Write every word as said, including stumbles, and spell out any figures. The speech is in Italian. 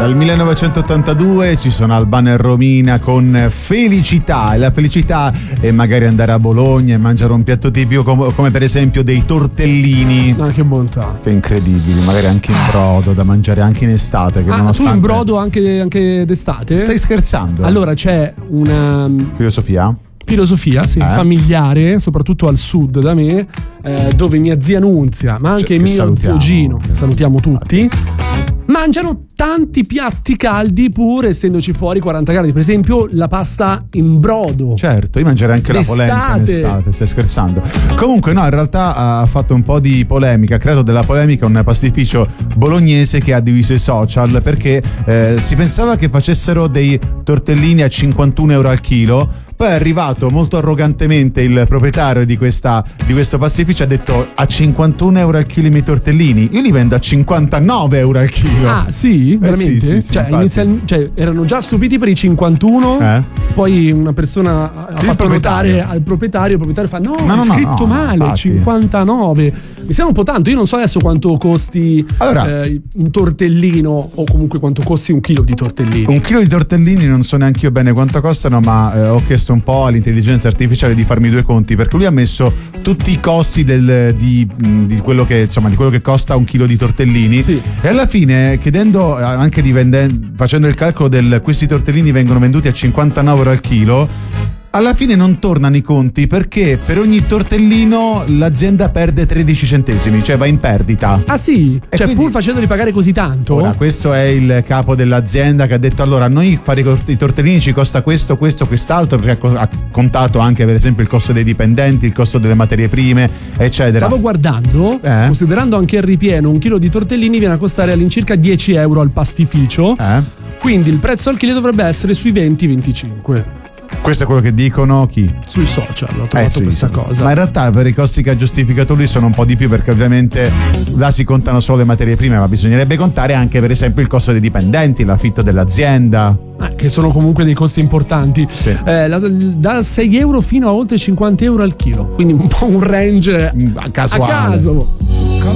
dal millenovecentottantadue ci sono Albano e Romina con Felicità, e la felicità è magari andare a Bologna e mangiare un piatto tipico come, come per esempio dei tortellini. Ah, che bontà, che incredibili, magari anche in brodo, da mangiare anche in estate, che ah, nonostante... tu in brodo anche, anche d'estate? Stai scherzando? Allora c'è una filosofia filosofia sì, eh? familiare, soprattutto al sud da me, eh, dove mia zia Nunzia, ma anche cioè, mio zio Gino, che salutiamo tutti, mangiano tanti piatti caldi pur essendoci fuori quaranta gradi. Per esempio la pasta in brodo. Certo, io mangerei anche d'estate. La polenta in estate, stai scherzando. Comunque no, in realtà ha fatto un po' di polemica, ha creato della polemica un pastificio bolognese che ha diviso i social, perché eh, si pensava che facessero dei tortellini a cinquantuno euro al chilo. Poi è arrivato molto arrogantemente il proprietario di questa di questo pastificio, ha detto: a cinquantuno euro al chilo i miei tortellini, io li vendo a cinquantanove euro al chilo. Ah sì? Veramente? Eh, sì, sì, sì, cioè, inizial... cioè erano già stupiti per i cinquantuno, eh? Poi una persona ha il fatto notare al proprietario, il proprietario fa no, no è no, scritto no, male, infatti. cinquantanove. Mi sembra un po' tanto, io non so adesso quanto costi allora, eh, un tortellino, o comunque quanto costi un chilo di tortellini. Un chilo di tortellini non so neanche io bene quanto costano, ma eh, ho chiesto un po' all'intelligenza artificiale di farmi due conti, perché lui ha messo tutti i costi del, di, di quello che insomma di quello che costa un chilo di tortellini, sì. E alla fine, chiedendo anche di vendere, facendo il calcolo del questi tortellini vengono venduti a cinquantanove euro al chilo, alla fine non tornano i conti, perché per ogni tortellino l'azienda perde tredici centesimi, cioè va in perdita. Ah sì? E cioè quindi, pur facendoli pagare così tanto? Ora, questo è il capo dell'azienda che ha detto: allora, a noi fare i tortellini ci costa questo, questo, quest'altro, perché ha contato anche per esempio il costo dei dipendenti, il costo delle materie prime, eccetera. Stavo guardando, eh? considerando anche il ripieno, un chilo di tortellini viene a costare all'incirca dieci euro al pastificio, eh? Quindi il prezzo al chilo dovrebbe essere sui venti venticinque. Questo è quello che dicono chi? Sui social ho trovato eh, sì, questa sì. cosa. Ma in realtà per i costi che ha giustificato lui sono un po' di più, perché ovviamente là si contano solo le materie prime, ma bisognerebbe contare anche per esempio il costo dei dipendenti, l'affitto dell'azienda, eh, che sono comunque dei costi importanti, sì. eh, la, da sei euro fino a oltre cinquanta euro al chilo, quindi un po' un range casuale. A caso.